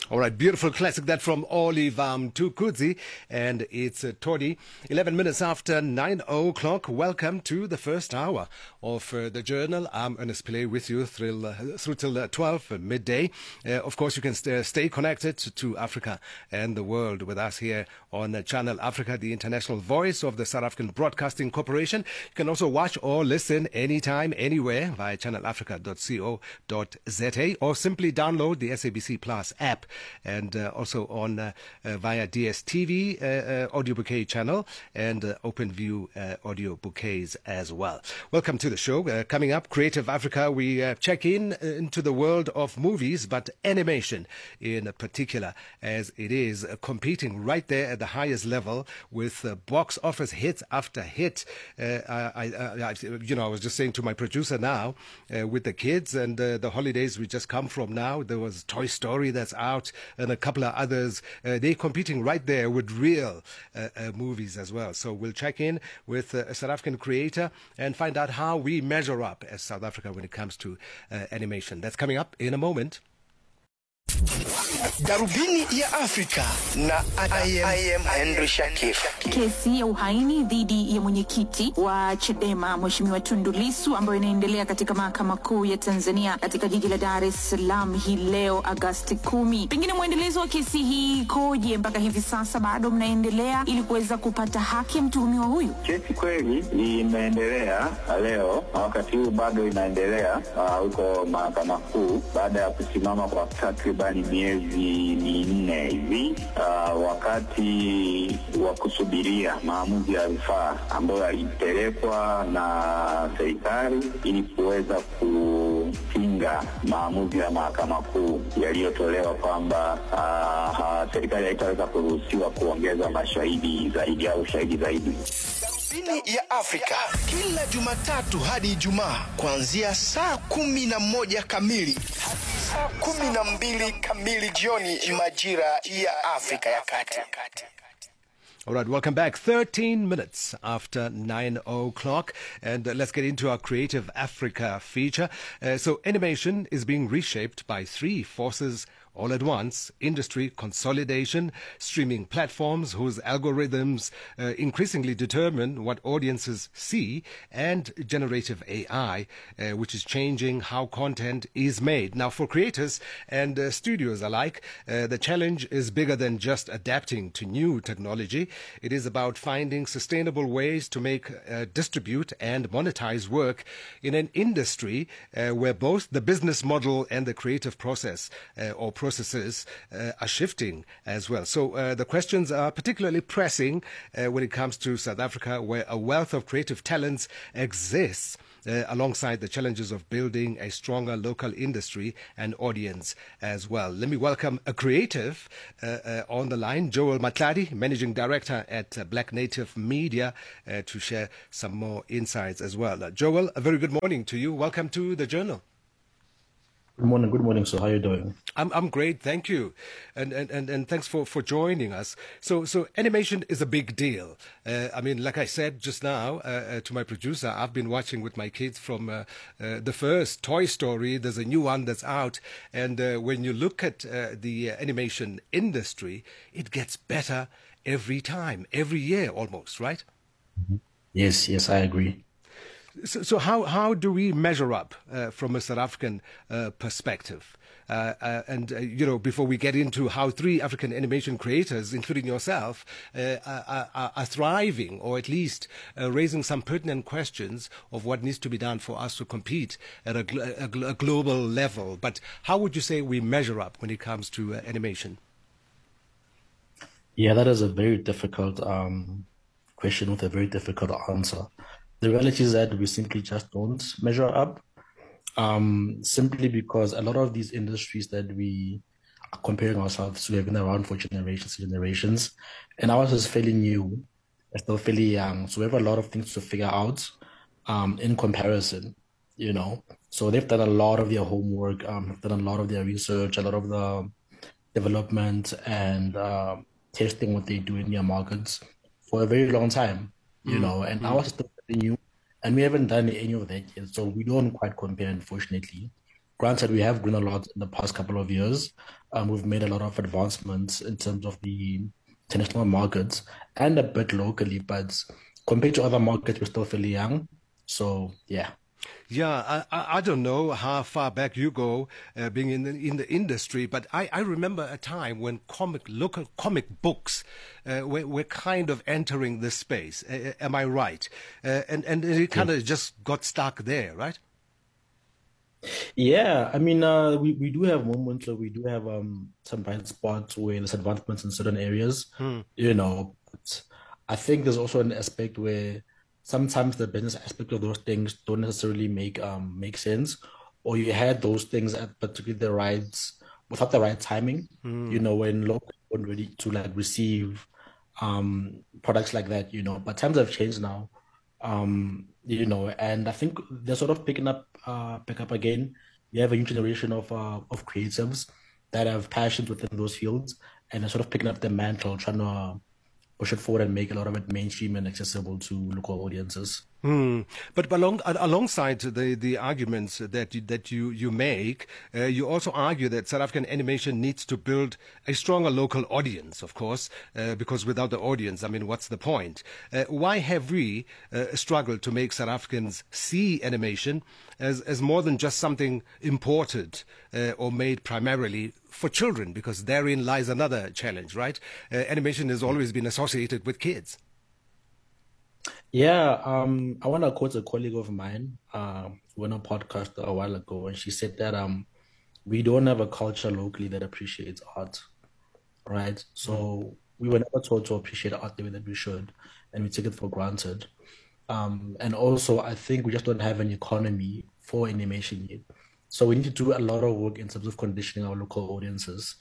All right, beautiful classic that from Oliver Mtukudzi, and it's Todi. 11 minutes after 9 o'clock. Welcome to the first hour of the Journal. I'm Ernest Pillay with you through till 12 midday. Of course, you can stay connected to Africa and the world with us here on Channel Africa, the international voice of the South African Broadcasting Corporation. You can also watch or listen anytime, anywhere via channelafrica.co.za, or simply download the SABC Plus app, and also on via DSTV audio bouquet channel and OpenView audio bouquets as well. Welcome to the show. Coming up, Creative Africa, we check into the world of movies, but animation in particular, as it is competing right there at the highest level with box office hit after hit. I was just saying to my producer now, with the kids and the holidays we just come from now, there was Toy Story that's out and a couple of others. They're competing right there with real movies as well. So we'll check in with a South African creator and find out how we measure up as South Africa when it comes to animation. That's coming up in a moment. Darubini ya Afrika na I am Henry Shakif. Kesi ya uhaini dhidi ya mwenyekiti wa Chadema Mheshimiwa Tundu Lissu ambayo inaendelea katika Mahakama Kuu ya Tanzania katika jiji la Dar es Salaam hii leo Agosti 10. Pengine mwendelezo wa kesi hii koje mpaka hivi sasa, bado mnaendelea ili kuweza kupata haki ya mtuhumiwa huyu? Kesi kweli imeendelea leo, wakati huu bado inaendelea huko Mahakama Kuu baada ya kusimama kwa takribani miezi minne hivi, wakati wa kusubiria maamuzi ya rufaa ambayo yalipelekwa na serikali ili kuweza kupinga maamuzi ya Mahakama Kuu yaliyotolewa kwamba serikali haitaweza kuruhusiwa kuongeza mashahidi zaidi au shahidi zaidi. Darubini ya Afrika kila Jumatatu hadi Ijumaa kuanzia saa 11 kamili hadi saa 12 kamili jioni majira ya Afrika ya Kati. All right, welcome back. 13 minutes after 9 o'clock, and let's get into our Creative Africa feature. So animation is being reshaped by three forces all at once: industry consolidation, streaming platforms whose algorithms increasingly determine what audiences see, and generative AI, which is changing how content is made. Now, for creators and studios alike, the challenge is bigger than just adapting to new technology. It is about finding sustainable ways to make, distribute, and monetize work in an industry where both the business model and the creative process or processes are shifting as well. So the questions are particularly pressing when it comes to South Africa, where a wealth of creative talents exists, alongside the challenges of building a stronger local industry and audience as well. Let me welcome a creative on the line, Joel Matladi, Managing Director at Black Native Media, to share some more insights as well. Joel, a very good morning to you. Welcome to the Journal. Good morning. So how are you doing? I'm great, thank you, and thanks for joining us. So animation is a big deal. I mean, like I said just now to my producer, I've been watching with my kids from the first Toy Story. There's a new one that's out, and when you look at the animation industry, it gets better every time, every year almost, right? Yes, I agree. So how do we measure up from a South African perspective? Before we get into how three African animation creators, including yourself, are thriving, or at least raising some pertinent questions of what needs to be done for us to compete at a global level. But how would you say we measure up when it comes to animation? Yeah, that is a very difficult question with a very difficult answer. The reality is that we simply just don't measure up, simply because a lot of these industries that we are comparing ourselves to have been around for generations, and ours is fairly new, it's still fairly young. So we have a lot of things to figure out in comparison, So they've done a lot of their homework, done a lot of their research, a lot of the development and testing what they do in their markets for a very long time, and ours is still new, and we haven't done any of that yet, so we don't quite compare, unfortunately. granted, we have grown a lot in the past couple of years. We've made a lot of advancements in terms of the international markets and a bit locally, but compared to other markets, we're still fairly young. So, yeah. Yeah, I don't know how far back you go being in the industry, but I remember a time when local comic books were kind of entering this space. Am I right? And it kind of just got stuck there, right? Yeah, I mean, we do have moments where we do have some bright spots where there's advancements in certain areas, but I think there's also an aspect where sometimes the business aspect of those things don't necessarily make sense, or you had those things at particularly the right without the right timing, when local weren't ready to like receive products like that, But times have changed now, and I think they're sort of pick up again. You have a new generation of creatives that have passions within those fields, and they're sort of picking up the mantle, trying to push it forward and make a lot of it mainstream and accessible to local audiences. But alongside the arguments that you make, you also argue that South African animation needs to build a stronger local audience, of course, because without the audience, I mean, what's the point? Why have we struggled to make South Africans see animation as more than just something imported or made primarily for children? Because therein lies another challenge, right? Animation has always been associated with kids. Yeah, I want to quote a colleague of mine who went on a podcast a while ago, and she said that we don't have a culture locally that appreciates art, right? So we were never taught to appreciate art the way that we should, and we take it for granted. And also, I think we just don't have an economy for animation yet. So we need to do a lot of work in terms of conditioning our local audiences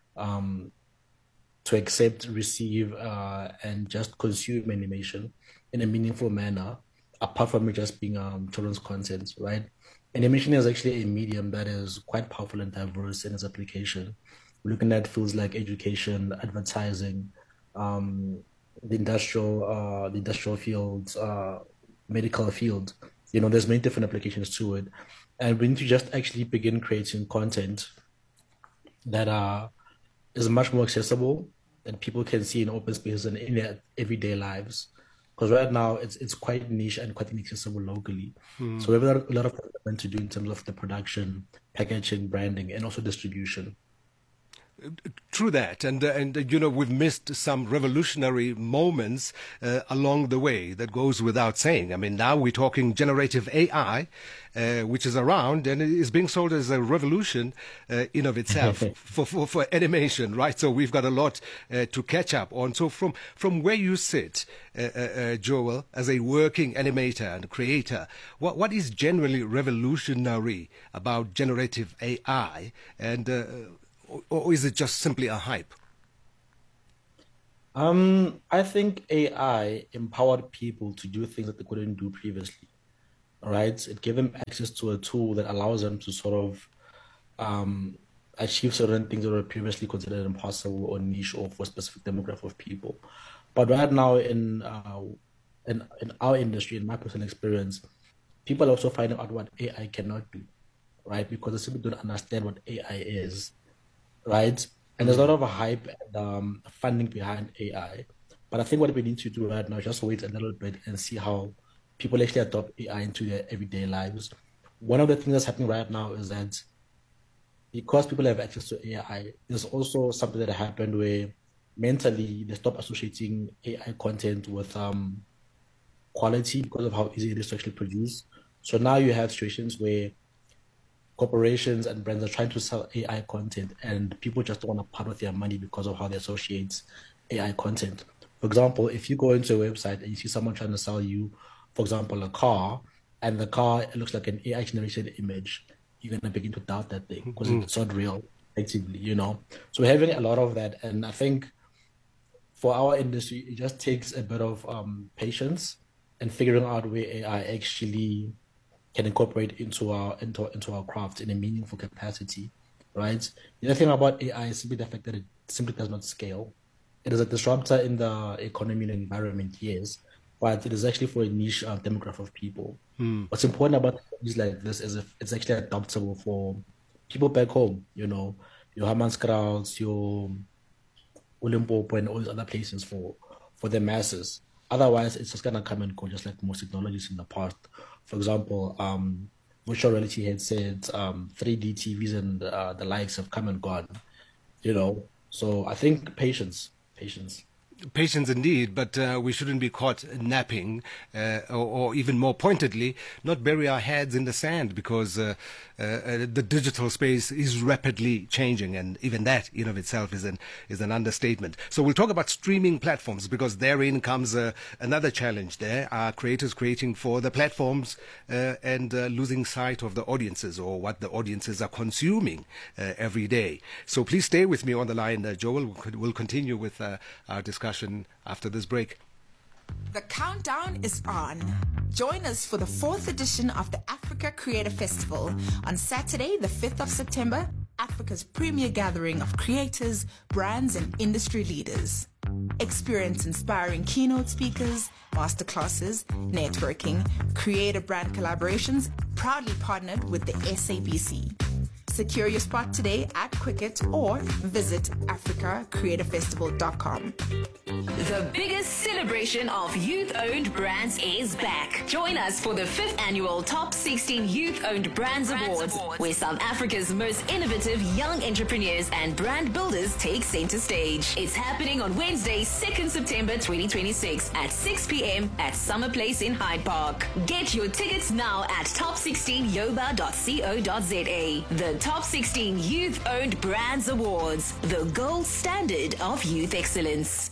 to accept, receive, and just consume animation in a meaningful manner, apart from it just being children's content, right? Animation is actually a medium that is quite powerful and diverse in its application. We're looking at fields like education, advertising, the industrial fields, medical field. There's many different applications to it, and we need to just actually begin creating content that is much more accessible that people can see in open spaces and in their everyday lives. Because right now it's quite niche and quite inaccessible locally. So we have a lot of development to do in terms of the production, packaging, branding, and also distribution. True that, and we've missed some revolutionary moments along the way. That goes without saying. I mean, now we're talking generative AI, which is around and is being sold as a revolution in of itself for animation, right? So we've got a lot to catch up on. So from where you sit, Joel, as a working animator and creator, what is generally revolutionary about generative AI, and or is it just simply a hype? I think AI empowered people to do things that they couldn't do previously. All right, it gave them access to a tool that allows them to sort of achieve certain things that were previously considered impossible or niche or for a specific demographic of people. But right now, in our industry, in my personal experience, people are also finding out what AI cannot do, right? Because they simply don't understand what AI is. Right? And there's a lot of hype and funding behind AI. But I think what we need to do right now is just wait a little bit and see how people actually adopt AI into their everyday lives. One of the things that's happening right now is that because people have access to AI, there's also something that happened where mentally they stop associating AI content with quality because of how easy it is to actually produce. So now you have situations where corporations and brands are trying to sell AI content, and people just don't want to part with their money because of how they associate AI content. For example, if you go into a website and you see someone trying to sell you, for example, a car, and the car it looks like an AI generated image, you're going to begin to doubt that thing because it's not real, effectively, So we're having a lot of that, and I think for our industry, it just takes a bit of patience and figuring out where AI actually can incorporate into our craft in a meaningful capacity, right? The other thing about AI is simply the fact that it simply does not scale. It is a disruptor in the economy and environment, yes, but it is actually for a niche demographic of people. What's important about things like this is if it's actually adaptable for people back home, your Hammanskrauts, your Ulimpopo, and all these other places for the masses. Otherwise, it's just gonna come and go, just like most technologies in the past. For example, virtual reality headsets, 3D TVs, and the likes have come and gone. So I think patience. Patience indeed, but we shouldn't be caught napping, or even more pointedly, not bury our heads in the sand, because the digital space is rapidly changing, and even that in of itself is an understatement. So we'll talk about streaming platforms, because therein comes another challenge. There are creators creating for the platforms and losing sight of the audiences, or what the audiences are consuming every day. So please stay with me on the line, Joel. We'll continue with our discussion after this break. The countdown is on. Join us for the 4th edition of the Africa Creator Festival on Saturday, the 5th of September, Africa's premier gathering of creators, brands, and industry leaders. Experience inspiring keynote speakers, masterclasses, networking, creator brand collaborations, proudly partnered with the SABC. Secure your spot today at Quicket or visit africacreatorfestival.com. The biggest celebration of youth-owned brands is back. Join us for the 5th annual Top 16 Youth-Owned Brands Awards, where South Africa's most innovative young entrepreneurs and brand builders take center stage. It's happening on Wednesday, 2nd September 2026 at 6 p.m. at Summer Place in Hyde Park. Get your tickets now at top16yoba.co.za. The Top 16 Youth-Owned Brands Awards, the gold standard of youth excellence.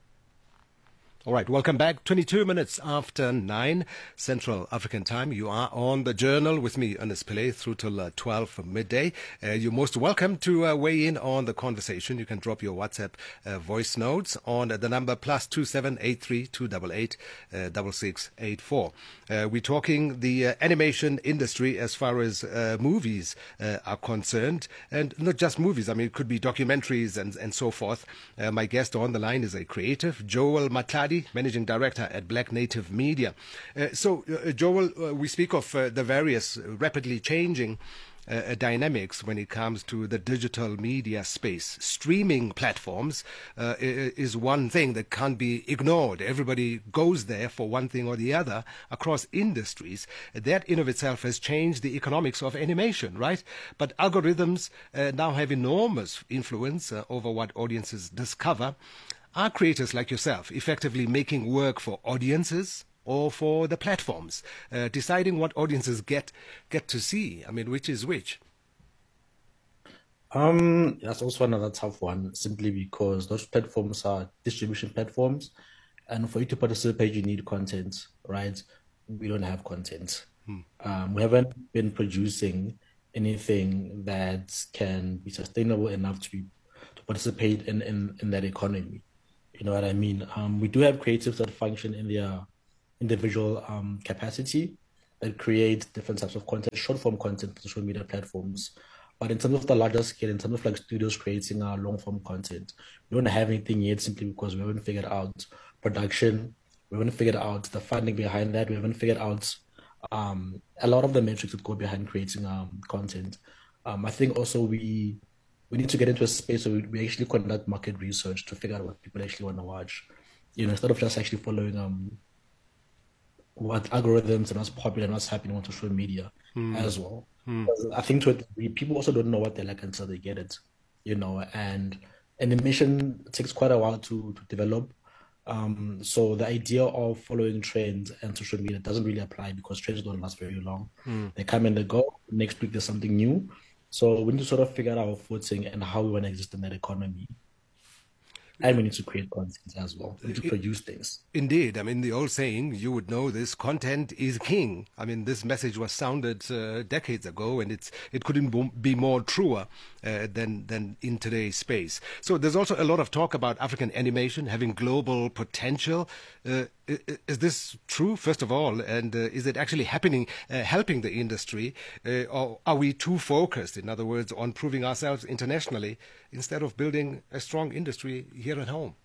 All right, welcome back. 22 minutes after 9 Central African Time. You are on The Journal with me, Ernest Pillay, through till 12 midday. You're most welcome to weigh in on the conversation. You can drop your WhatsApp voice notes on the number +27 83 288 6684. We're talking the animation industry as far as movies are concerned, and not just movies. I mean, it could be documentaries and so forth. My guest on the line is a creative, Joel Matladi, Managing Director at Black Native Media. Joel, we speak of the various rapidly changing dynamics when it comes to the digital media space. Streaming platforms is one thing that can't be ignored. Everybody goes there for one thing or the other across industries. That in of itself has changed the economics of animation, right? But algorithms now have enormous influence over what audiences discover. Are creators like yourself effectively making work for audiences or for the platforms, deciding what audiences get to see? I mean, which is which? That's also another tough one, simply because those platforms are distribution platforms, and for you to participate, you need content, right? We don't have content. We haven't been producing anything that can be sustainable enough to participate in that economy. You know what I mean? We do have creatives that function in their individual capacity, that create different types of content, short form content for social media platforms. But in terms of the larger scale, in terms of like studios creating our long form content, we don't have anything yet, simply because we haven't figured out production, we haven't figured out the funding behind that, we haven't figured out a lot of the metrics that go behind creating content. I think also we need to get into a space where we actually conduct market research to figure out what people actually want to watch. You know, instead of just actually following what algorithms and what's popular and what's happening on social media as well. I think to a degree, people also don't know what they like until they get it, you know, and animation takes quite a while to develop. So the idea of following trends and social media doesn't really apply, because trends don't last very long. They come and they go. Next week there's something new. So we need to sort of figure out our footing and how we want to exist in that economy. And we need to create content as well. We need to produce things. Indeed. I mean, the old saying, you would know this, content is king. I mean, this message was sounded decades ago, and it couldn't be more truer than in today's space. So there's also a lot of talk about African animation having global potential. Is this true, first of all? And is it actually helping the industry? Or are we too focused, in other words, on proving ourselves internationally instead of building a strong industry here at home?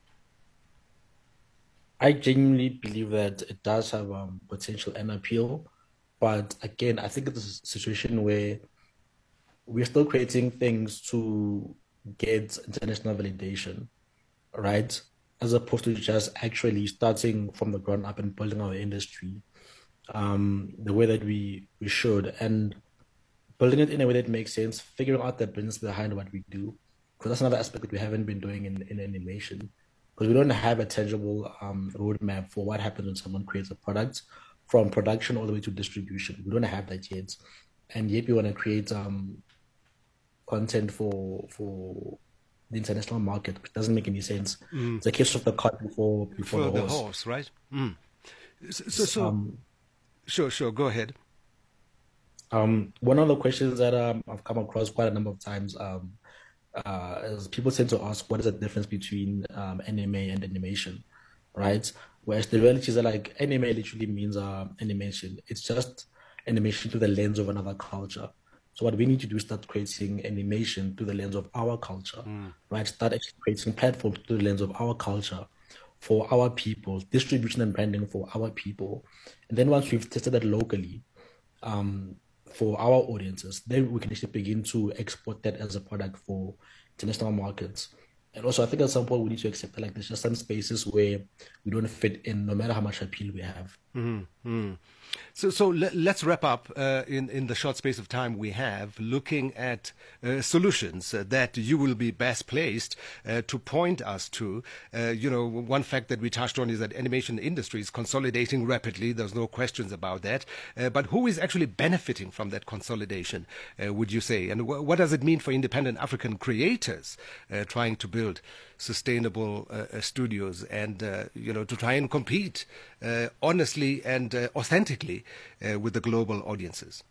I genuinely believe that it does have potential and appeal. But again, I think it's a situation where we're still creating things to get international validation, right? As opposed to just actually starting from the ground up and building our industry the way that we should, and building it in a way that makes sense, figuring out the business behind what we do. Because that's another aspect that we haven't been doing in animation. Because we don't have a tangible roadmap for what happens when someone creates a product from production all the way to distribution. We don't have that yet. And yet we want to create content for the international market, which doesn't make any sense. It's a case of the cart before the horse. Right? Sure. Go ahead. One of the questions that I've come across quite a number of times is people tend to ask, what is the difference between anime and animation, right? Whereas the reality is that like anime literally means animation. It's just animation through the lens of another culture. So what we need to do is start creating animation through the lens of our culture, right? Start actually creating platforms through the lens of our culture for our people, distribution and branding for our people. And then once we've tested that locally, for our audiences, then we can actually begin to export that as a product for international markets. And also, I think at some point we need to accept that like there's just some spaces where we don't fit in, no matter how much appeal we have. So let's wrap up in the short space of time we have, looking at solutions that you will be best placed to point us to. One fact that we touched on is that animation industry is consolidating rapidly. There's no questions about that. But who is actually benefiting from that consolidation, would you say? And what does it mean for independent African creators trying to build sustainable studios and, to try and compete honestly and authentically with the global audiences?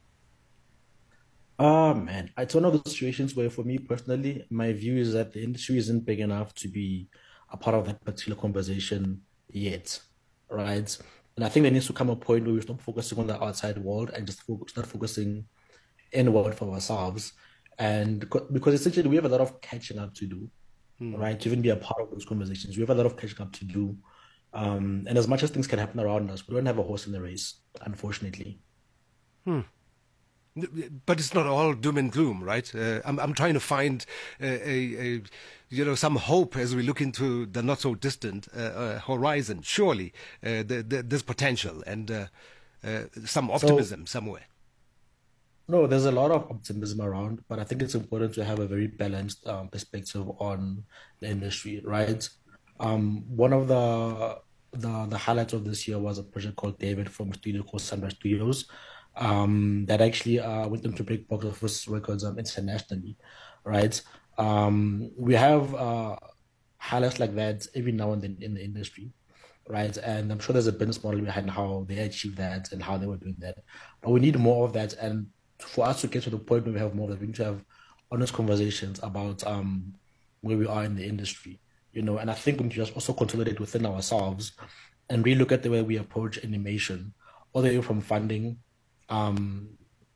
Man, it's one of those situations where for me personally, my view is that the industry isn't big enough to be a part of that particular conversation yet, right? And I think there needs to come a point where we stop focusing on the outside world and just start focusing inward for ourselves. And because essentially we have a lot of catching up to do, right? To even be a part of those conversations, we have a lot of catching up to do. And as much as things can happen around us, we don't have a horse in the race, unfortunately. But it's not all doom and gloom, right? I'm trying to find some hope as we look into the not so distant horizon. Surely there's potential and some optimism somewhere. No, there's a lot of optimism around, but I think it's important to have a very balanced perspective on the industry, right? One of the highlights of this year was a project called David from a studio called Sunrise Studios that actually went into break box office records internationally, right? We have highlights like that every now and then in the industry, right? And I'm sure there's a business model behind how they achieved that and how they were doing that. But we need more of that. And for us to get to the point where we have more of that, we need to have honest conversations about where we are in the industry. And I think we need to just also consolidate within ourselves and really look at the way we approach animation, all the way from funding